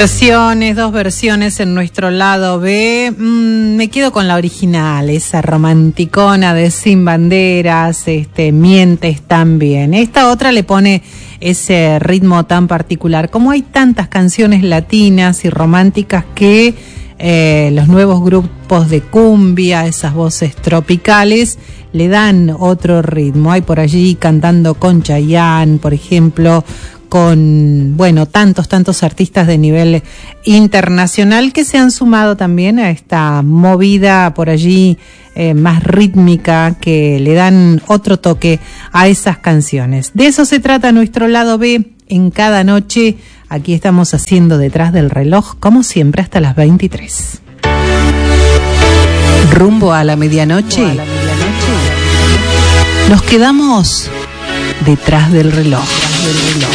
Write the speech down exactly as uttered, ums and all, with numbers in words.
versiones, dos versiones en nuestro lado B. Mm, me quedo con la original, esa romanticona de Sin Banderas, este, Mientes también. Esta otra le pone ese ritmo tan particular. Como hay tantas canciones latinas y románticas que eh, los nuevos grupos de cumbia, esas voces tropicales, le dan otro ritmo. Hay por allí cantando con Chayanne, por ejemplo, con, bueno, tantos, tantos artistas de nivel internacional que se han sumado también a esta movida por allí eh, más rítmica, que le dan otro toque a esas canciones. De eso se trata nuestro lado B en cada noche. Aquí estamos haciendo Detrás del Reloj, como siempre, hasta las veintitrés. Rumbo a la medianoche. A la medianoche. Nos quedamos detrás del reloj. Detrás del reloj.